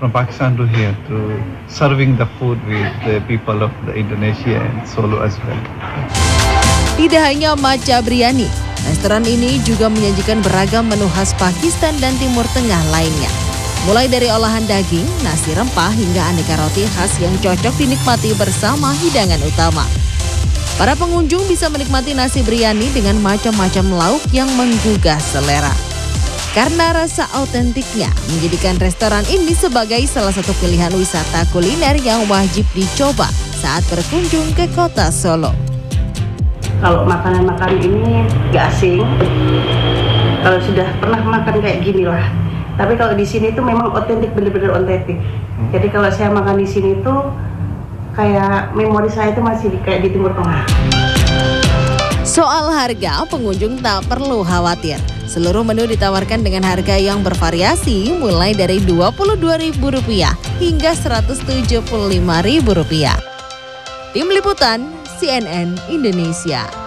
from Pakistan to here to serving the food with the people of the Indonesia and Solo as well. Tidak hanya Macha Biryani, restoran ini juga menyajikan beragam menu khas Pakistan dan Timur Tengah lainnya. Mulai dari olahan daging, nasi rempah, hingga aneka roti khas yang cocok dinikmati bersama hidangan utama. Para pengunjung bisa menikmati nasi biryani dengan macam-macam lauk yang menggugah selera. Karena rasa autentiknya menjadikan restoran ini sebagai salah satu pilihan wisata kuliner yang wajib dicoba saat berkunjung ke kota Solo. Kalau makanan-makanan ini gak asing, kalau sudah pernah makan kayak gini lah. Tapi kalau di sini tuh memang otentik, bener-bener otentik. Jadi kalau saya makan di sini tuh kayak memori saya itu masih kayak di Timur Tengah. Soal harga, pengunjung tak perlu khawatir. Seluruh menu ditawarkan dengan harga yang bervariasi mulai dari Rp22.000 hingga Rp175.000. Tim Liputan CNN Indonesia.